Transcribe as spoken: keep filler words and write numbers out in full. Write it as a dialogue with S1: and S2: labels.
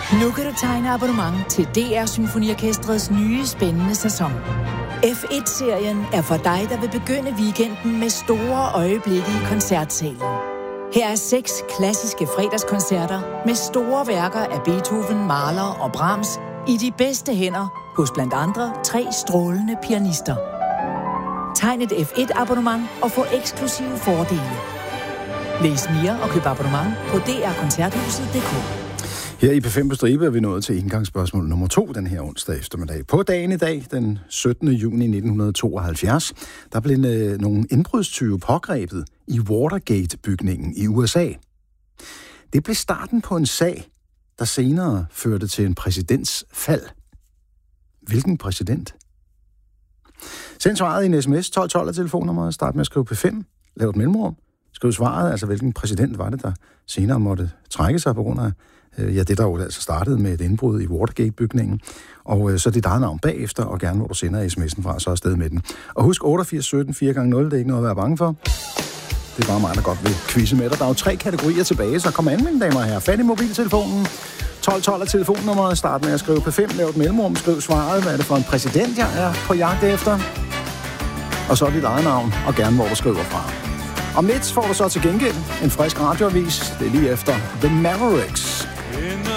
S1: Nu kan du tegne abonnement til D R Symfoniorkestrets nye spændende sæson. F et-serien er for dig, der vil begynde weekenden med store øjeblikke i koncertsalen. Her er seks klassiske fredagskoncerter med store værker af Beethoven, Mahler og Brahms i de bedste hænder hos blandt andre tre strålende pianister. Tegn et F et-abonnement og få eksklusive fordele. Læs mere og køb abonnement på d r koncerthuset punktum d k.
S2: Her i P fem på stribe er vi nået til indgangsspørgsmål nummer to den her onsdag eftermiddag. På dagen i dag, den syttende juni nitten tooghalvfjerds, der blev øh, nogle indbrudstyve pågrebet i Watergate-bygningen i U S A. Det blev starten på en sag, der senere førte til en præsidents fald. Hvilken præsident? Send svaret i en sms tolv tolv af telefonnummeret. Start med at skrive P fem. Lav et mellemrum. Skriv svaret, altså hvilken præsident var det, der senere måtte trække sig på grund af ja, det der jo altså startede med et indbrud i Watergate-bygningen. Og øh, så dit eget navn bagefter, og gerne hvor du sender sms'en fra, så afsted med den. Og husk otteogfirs sytten fire gange nul, det er ikke noget at være bange for. Det er bare mig, der godt vil quizze med dig. Der er jo tre kategorier tilbage, så kom an, mine damer og herrer. Fat i mobiltelefonen. tolv tolv af telefonnummeret. Start med at skrive P fem, lav et mellemrum, skriv svaret. Hvad er det for en præsident, jeg er på jagt efter? Og så dit eget navn, og gerne hvor du skriver fra. Om lidt får du så til gengæld en frisk radioavis. Det er lige efter The Mavericks.